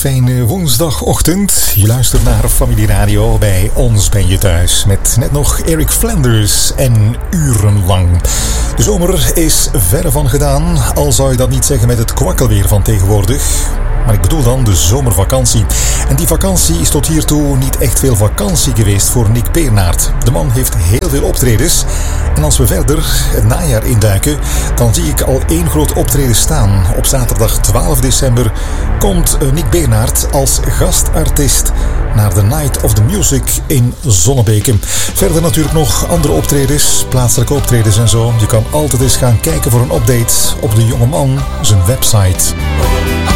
fijne woensdagochtend. Je luistert naar Familie Radio. Bij ons ben je thuis met net nog Eric Flanders en Urenlang. De zomer is verre van gedaan, al zou je dat niet zeggen met het kwakkelweer van tegenwoordig. Maar ik bedoel dan de zomervakantie. En die vakantie is tot hiertoe niet echt veel vakantie geweest voor Nick Beenaert. De man heeft heel veel optredens. En als we verder het najaar induiken, dan zie ik al één groot optreden staan. Op zaterdag 12 december komt Nick Beenaert als gastartiest naar de Night of the Music in Zonnebeke. Verder natuurlijk nog andere optredens, plaatselijke optredens en zo. Je kan altijd eens gaan kijken voor een update op de jongeman zijn website.